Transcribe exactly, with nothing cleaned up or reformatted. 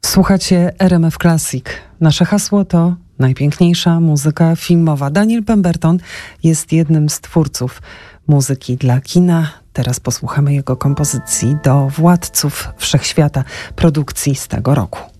Słuchacie R M F Classic. Nasze hasło to najpiękniejsza muzyka filmowa. Daniel Pemberton jest jednym z twórców muzyki dla kina. Teraz posłuchamy jego kompozycji do Władców Wszechświata, produkcji z tego roku.